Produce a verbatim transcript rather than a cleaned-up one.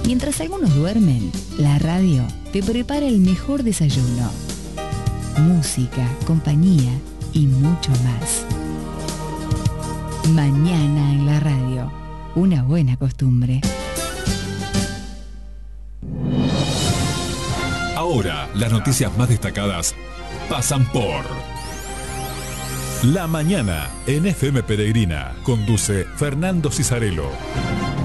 Mientras algunos duermen, la radio te prepara el mejor desayuno. Música, compañía y mucho más. Mañana en la radio, una buena costumbre. Ahora, las noticias más destacadas pasan por La Mañana en F M Peregrina. Conduce Fernando Cisarello.